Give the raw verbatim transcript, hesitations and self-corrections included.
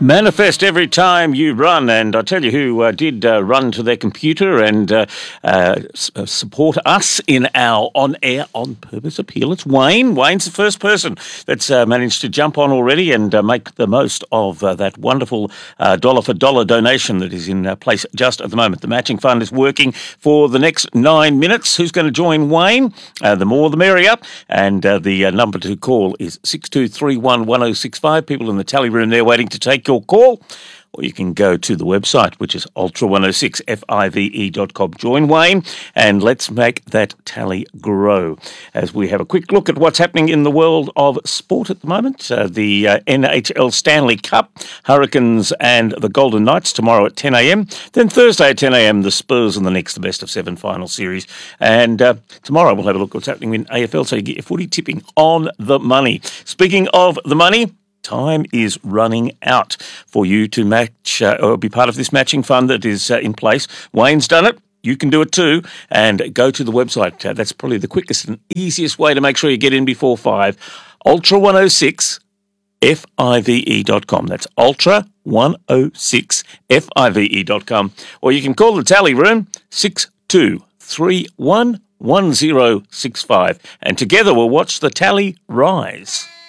Manifest every time you run, and I tell you who uh, did uh, run to their computer and uh, uh, s- uh, support us in our on-air, on-purpose appeal. It's Wayne. Wayne's the first person that's uh, managed to jump on already and uh, make the most of uh, that wonderful uh, dollar-for-dollar donation that is in uh, place just at the moment. The matching fund is working for the next nine minutes. Who's going to join Wayne? Uh, the more the merrier. And uh, the uh, number to call is six two three one, one oh six five. People in the tally room there waiting to take your call, or you can go to the website, which is ultra one oh six five dot com. Join Wayne, and let's make that tally grow as we have a quick look at what's happening in the world of sport at the moment. Uh, the uh, N H L Stanley Cup, Hurricanes and the Golden Knights tomorrow at ten a.m. Then Thursday at ten a.m, the Spurs and the Knicks, the best of seven final series. And uh, tomorrow we'll have a look at what's happening in A F L, so you get your footy tipping on the money. Speaking of the money, time is running out for you to match uh, or be part of this matching fund that is uh, in place. Wayne's done it. You can do it too. And go to the website. Uh, that's probably the quickest and easiest way to make sure you get in before five. ultra one oh six five dot com. That's ultra one oh six five dot com. Or you can call the tally room six two three one, one oh six five. And together we'll watch the tally rise.